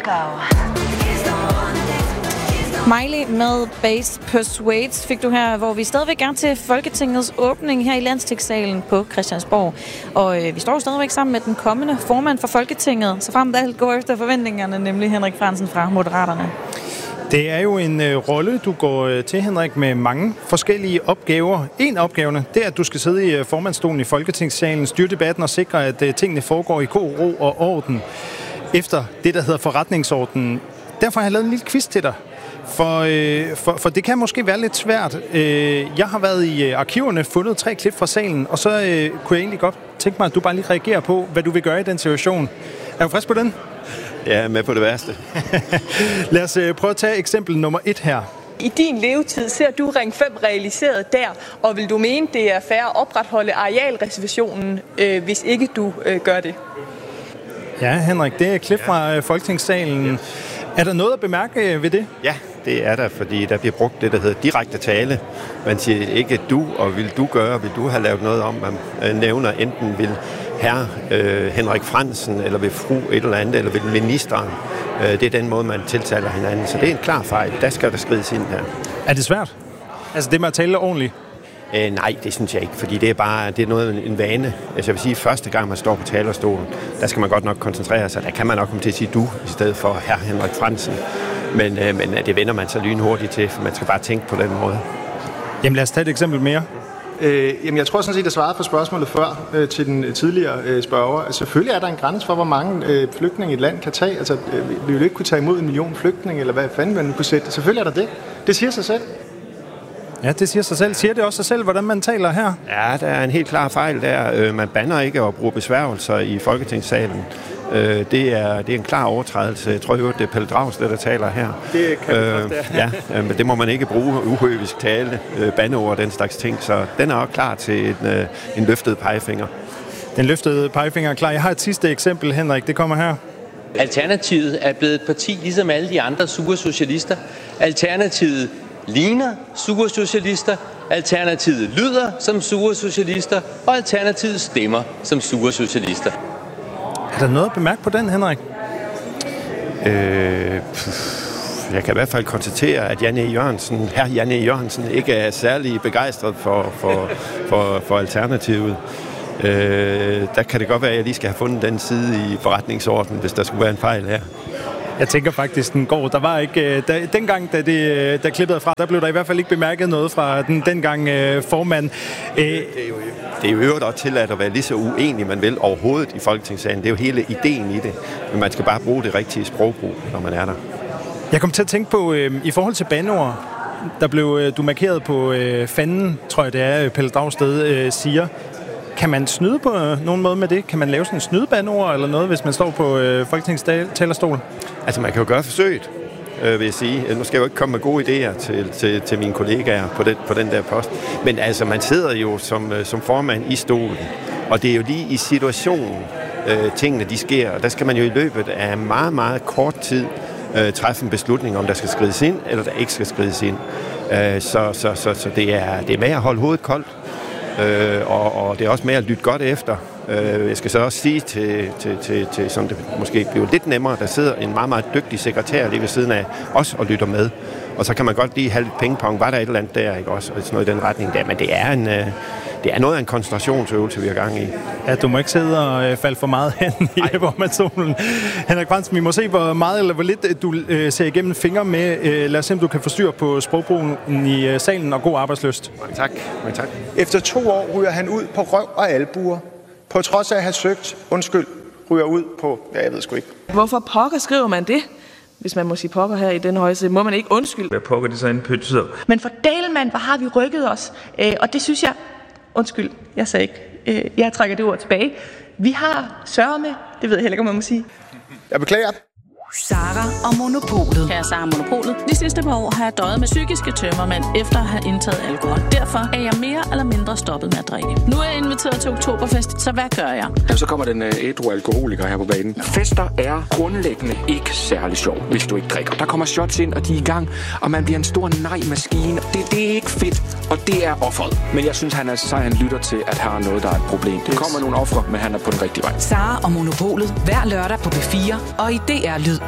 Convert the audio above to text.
Moskau. Miley med Bass Persuades fik du her, hvor vi stadigvæk er til Folketingets åbning her i Landstingssalen på Christiansborg. Og vi står stadigvæk sammen med den kommende formand for Folketinget, så frem alt går efter forventningerne, nemlig Henrik Frandsen fra Moderaterne. Det er jo en rolle, du går til, Henrik, med mange forskellige opgaver. En af opgaverne, det er, at du skal sidde i formandsstolen i Folketingssalen, styre debatten og sikre, at tingene foregår i god ro og orden efter det, der hedder forretningsordenen. Derfor har jeg lavet en lille quiz til dig. For det kan måske være lidt svært. Jeg har været i arkiverne, fundet 3 klip fra salen, og så kunne jeg egentlig godt tænke mig, at du bare lige reagerer på, hvad du vil gøre i den situation. Er du frisk på den? Ja, med på det værste. Lad os prøve at tage eksempel nummer 1 her. I din levetid ser du Ring 5 realiseret der, og vil du mene, det er fair at opretholde arealreservationen, hvis ikke du gør det? Ja, Henrik, det er et klip fra Folketingssalen. Ja. Er der noget at bemærke ved det? Ja, det er der, fordi der bliver brugt det, der hedder direkte tale. Man siger ikke du, og vil du gøre, vil du have lavet noget om, man nævner enten vil herre Henrik Frandsen, eller vil fru et eller andet, eller vil ministeren. Det er den måde, man tiltaler hinanden. Så det er en klar fejl. Der skal der skrides ind her. Er det svært? Altså det med at tale ordentligt? Nej, det synes jeg ikke, fordi det er noget en vane. Altså jeg vil sige, første gang man står på talerstolen, der skal man godt nok koncentrere sig. Der kan man nok komme til at sige du, i stedet for herre Henrik Frandsen. Men det vender man så lynhurtigt til, for man skal bare tænke på den måde. Jamen lad os tage et eksempel mere. Jamen jeg tror sådan set, at jeg svarede på spørgsmålet før til den tidligere spørger. Altså, selvfølgelig er der en grænse for, hvor mange flygtninge et land kan tage. Altså vi vil ikke kunne tage imod 1 million flygtninge, eller hvad fanden man nu kunne sætte. Selvfølgelig er der det. Det siger sig selv. Ja, det siger sig selv. Siger det også sig selv, hvordan man taler her? Ja, der er en helt klar fejl der. Man banner ikke at bruge besværgelser i Folketingssalen. Det er en klar overtrædelse. Jeg tror jo, det er Pelle Dragsted, der taler her. Det kan det godt, ja. Men det må man ikke bruge uhøvisk tale, bandeord og den slags ting. Så den er også klar til en løftet pegefinger. Den løftede pegefinger er klar. Jeg har et sidste eksempel, Henrik. Det kommer her. Alternativet er blevet et parti, ligesom alle de andre sure socialister. Alternativet ligner sure socialister, Alternativet lyder som sure socialister, og Alternativet stemmer som sure socialister. Er der noget at bemærke på den, Henrik? Jeg kan i hvert fald konstatere, at herr Janne Jørgensen ikke er særlig begejstret for Alternativet. Der kan det godt være, at jeg lige skal have fundet den side i forretningsordenen, hvis der skulle være en fejl her. Jeg tænker faktisk, den går. Der var ikke... dengang, da klippet fra, der blev der i hvert fald ikke bemærket noget fra den dengang formand. Det er jo øvrigt også tilladt at være lige så uenig, man vil overhovedet i Folketingssalen. Det er jo hele ideen i det. Men man skal bare bruge det rigtige sprogbrug, når man er der. Jeg kom til at tænke på, i forhold til bandeord, der blev du markeret på fanden, tror jeg det er, Pelle Dragsted siger. Kan man snyde på nogen måde med det? Kan man lave sådan en snydebandeord eller noget, hvis man står på Folketingets talerstol? Altså, man kan jo gøre forsøget, vil jeg sige. Nu skal jeg jo ikke komme med gode idéer til mine kollegaer på den der post. Men altså, man sidder jo som formand i stolen, og det er jo lige i situationen, tingene de sker. Og der skal man jo i løbet af meget, meget kort tid træffe en beslutning, om der skal skrides ind, eller der ikke skal skrides ind. Så det er med at holde hovedet koldt. Og det er også med at lytte godt efter. Jeg skal så også sige til som det måske bliver lidt nemmere, der sidder en meget, meget dygtig sekretær lige ved siden af os og lytter med. Og så kan man godt lige have lidt pingpong. Var der et eller andet der, ikke også? Og sådan noget i den retning der. Men det er noget af en koncentrationsøvelse, vi er gang i. Ja, du må ikke sidde og falde for meget hen i formandsstolen. Henrik Frandsen, vi må se, hvor meget eller hvor lidt du ser igennem fingre med. Lad os se, om du kan få styr på sprogbrugen i salen, og god arbejdslyst. Mange tak. Efter 2 år ryger han ud på røv og albuer. På trods af at have søgt ryger ud på... Ja, jeg ved sgu ikke. Hvorfor pokker skriver man det? Hvis man må sige pokker her i den højse, må man ikke undskylde. Hvad pokker det så end betyder? Men for delen, hvor har vi rykket os? Og det synes jeg... Undskyld, jeg sagde ikke. Jeg trækker det ord tilbage. Vi har sørme, det ved jeg heller ikke, om man må sige. Jeg beklager. Sara og Monopolet. Her er Sara Monopolet. De sidste par år har jeg døjet med psykiske tømmermænd efter at have indtaget alkohol. Derfor er jeg mere eller mindre stoppet med at drikke. Nu er jeg inviteret til Oktoberfest, så hvad gør jeg? Jamen, så kommer den ædru alkoholiker her på banen. Fester er grundlæggende ikke særlig sjov, hvis du ikke drikker. Der kommer shots ind, og de er i gang, og man bliver en stor nej-maskine. Det er ikke fedt, og det er offeret. Men jeg synes, han er sej, han lytter til, at her er noget, der er et problem. Det kommer nogle ofre, men han er på den rigtige vej. Sara og Monopolet. Hver lørdag på P4 og i DR Lyd.